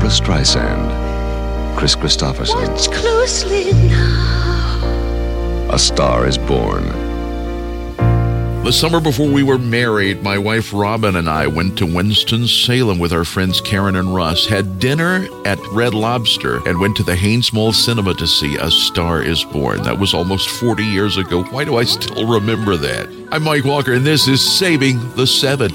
Barbra Streisand, Chris Christopherson. Watch closely now. A Star is Born. The summer before we were married, my wife Robin and I went to Winston-Salem with our friends Karen and Russ, had dinner at Red Lobster, and went to the Haynes Mall Cinema to see A Star is Born. That was almost 40 years ago. Why do I still remember that? I'm Mike Walker, and this is Saving the 70s.